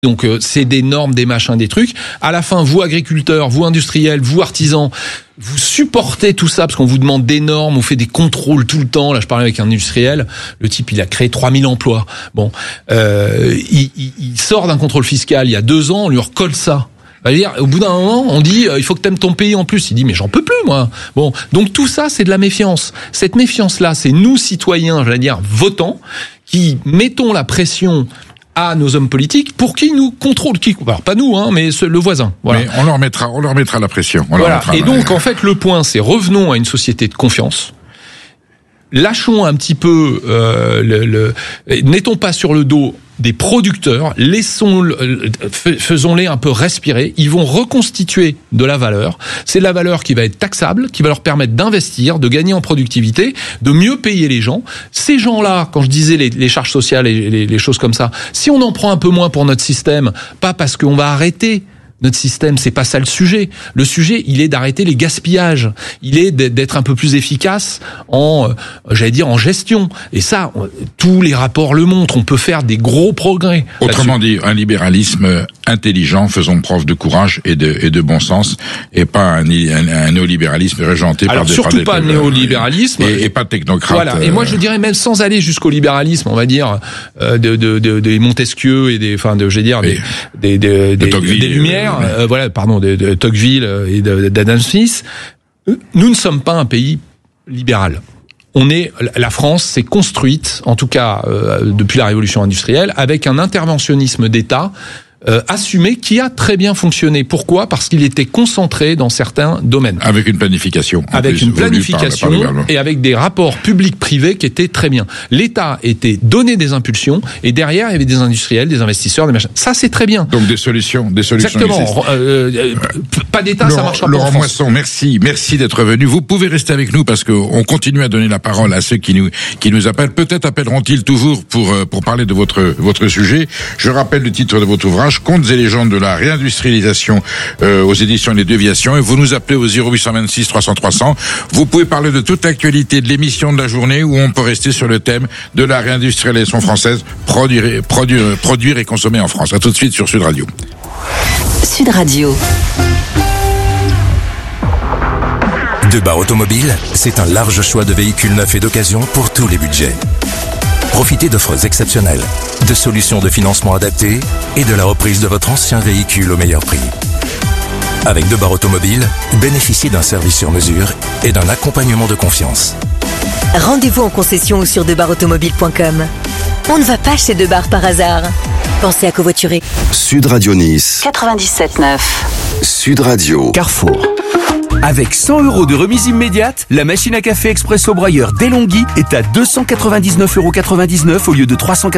Donc c'est des normes, des machins, des trucs. À la fin, vous agriculteurs, vous industriels, vous artisans, vous supportez tout ça parce qu'on vous demande des normes, on fait des contrôles tout le temps. Là, je parlais avec un industriel, le type, il a créé 3000 emplois. Bon, il sort d'un contrôle fiscal il y a 2 ans, on lui recolle ça. C'est-à-dire, au bout d'un moment, on dit il faut que t'aimes ton pays en plus. Il dit mais j'en peux plus moi. Bon, donc tout ça c'est de la méfiance. Cette méfiance-là, c'est nous citoyens, j'allais dire votants, qui mettons la pression à nos hommes politiques pour qu'ils nous contrôlent, alors pas nous, mais le voisin. Voilà. Mais on leur mettra la pression. Voilà. Et donc en fait le point, c'est revenons à une société de confiance. Lâchons un petit peu, n'étons pas sur le dos des producteurs, faisons-les un peu respirer. Ils vont reconstituer de la valeur. C'est de la valeur qui va être taxable, qui va leur permettre d'investir, de gagner en productivité, de mieux payer les gens. Ces gens-là, quand je disais les charges sociales et les choses comme ça, si on en prend un peu moins pour notre système, pas parce qu'on va arrêter notre système, c'est pas ça le sujet. Le sujet, il est d'arrêter les gaspillages. Il est d'être un peu plus efficace en gestion. Et ça, tous les rapports le montrent. On peut faire des gros progrès. Autrement dit, un libéralisme intelligent, faisons preuve de courage et de bon sens, et pas un néolibéralisme régenté par des... surtout pas néolibéralisme. Et pas technocrate. Voilà. Et moi, je dirais même sans aller jusqu'au libéralisme, on va dire, des Montesquieu et des Lumières. De Tocqueville et d'Adam Smith. Nous ne sommes pas un pays libéral. La France s'est construite, en tout cas depuis la révolution industrielle, avec un interventionnisme d'État assumé qui a très bien fonctionné. Pourquoi ? Parce qu'il était concentré dans certains domaines. Avec une planification. Et avec des rapports publics-privés qui étaient très bien. L'État était donné des impulsions et derrière il y avait des industriels, des investisseurs, des machins. Ça c'est très bien. Donc des solutions. Exactement. Pas d'État, ça marchera pas en France. Laurent Moisson, merci d'être venu. Vous pouvez rester avec nous parce qu'on continue à donner la parole à ceux qui nous appellent. Peut-être appelleront-ils toujours pour parler de votre sujet. Je rappelle le titre de votre ouvrage, Contes et légendes de la réindustrialisation aux éditions Les Déviations, et vous nous appelez au 0826 300 300. Vous pouvez parler de toute l'actualité de l'émission de la journée, où on peut rester sur le thème de la réindustrialisation française, produire et consommer en France. À tout de suite sur Sud Radio. Sud Radio. Debar Automobile, c'est un large choix de véhicules neufs et d'occasion pour tous les budgets. Profitez d'offres exceptionnelles, de solutions de financement adaptées et de la reprise de votre ancien véhicule au meilleur prix. Avec Debar Automobile, bénéficiez d'un service sur mesure et d'un accompagnement de confiance. Rendez-vous en concession ou sur debarautomobile.com. On ne va pas chez Debar par hasard. Pensez à covoiturer. Sud Radio Nice 97.9. Sud Radio Carrefour. Avec 100 € de remise immédiate, la machine à café Expresso broyeur DeLonghi est à 299,99 € au lieu de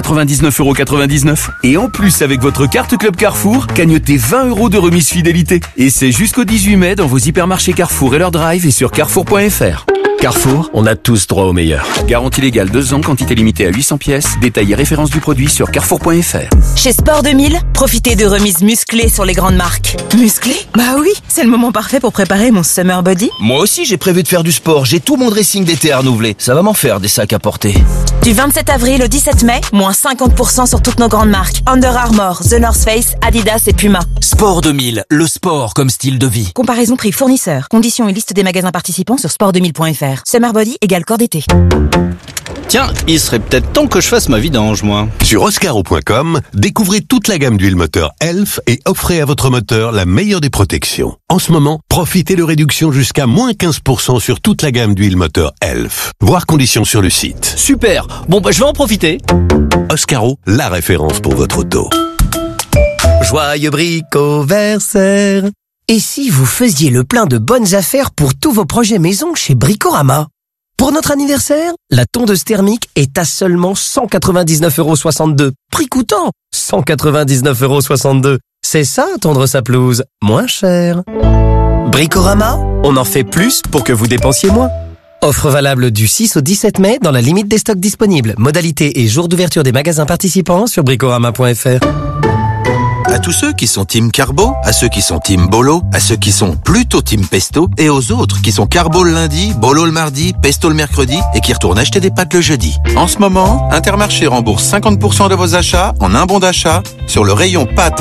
399,99 €. Et en plus, avec votre carte Club Carrefour, cagnotez 20 € de remise fidélité. Et c'est jusqu'au 18 mai dans vos hypermarchés Carrefour et leur drive et sur carrefour.fr. Carrefour, on a tous droit au meilleur. Garantie légale 2 ans, quantité limitée à 800 pièces. Détail et référence du produit sur carrefour.fr. Chez Sport 2000, profitez de remises musclées sur les grandes marques. Musclées ? Bah oui, c'est le moment parfait pour préparer mon Summer Body. Moi aussi, j'ai prévu de faire du sport. J'ai tout mon dressing d'été à renouveler. Ça va m'en faire des sacs à porter. Du 27 avril au 17 mai, moins 50% sur toutes nos grandes marques. Under Armour, The North Face, Adidas et Puma. Sport 2000, le sport comme style de vie. Comparaison prix fournisseur. Conditions et liste des magasins participants sur sport2000.fr. Summer Body égale corps d'été. Tiens, il serait peut-être temps que je fasse ma vidange, moi. Sur Oscaro.com, découvrez toute la gamme d'huile moteur Elf et offrez à votre moteur la meilleure des protections. En ce moment, profitez de réductions jusqu'à moins 15% sur toute la gamme d'huile moteur Elf. Voir conditions sur le site. Super. Bon, je vais en profiter. Oscaro, la référence pour votre auto. Joyeux Bricoversaire. Et si vous faisiez le plein de bonnes affaires pour tous vos projets maison chez Bricorama ? Pour notre anniversaire, la tondeuse thermique est à seulement 199,62 €. Prix coûtant, 199,62 €. C'est ça, tondre sa pelouse, moins cher. Bricorama, on en fait plus pour que vous dépensiez moins. Offre valable du 6 au 17 mai dans la limite des stocks disponibles. Modalité et jour d'ouverture des magasins participants sur bricorama.fr. À tous ceux qui sont team Carbo, à ceux qui sont team Bolo, à ceux qui sont plutôt team Pesto, et aux autres qui sont Carbo le lundi, Bolo le mardi, Pesto le mercredi, et qui retournent acheter des pâtes le jeudi. En ce moment, Intermarché rembourse 50% de vos achats en un bon d'achat sur le rayon pâtes